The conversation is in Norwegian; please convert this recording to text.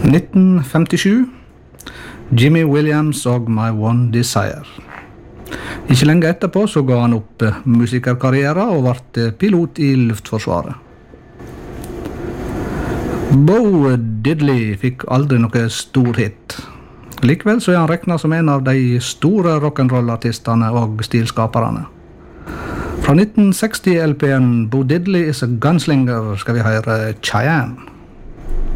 1957. Jimmy Williams og My One Desire. Ikke lenge etterpå så ga han opp musikerkarriere og ble pilot i Luftforsvaret. Bo Diddley fikk aldri noe stor hit. Likevel så han regnet som en av de store rock'n'roll-artistene og stilskaperne. Fra 1960-LP'en Bo Diddley is a Gunslinger skal vi høre Cheyenne.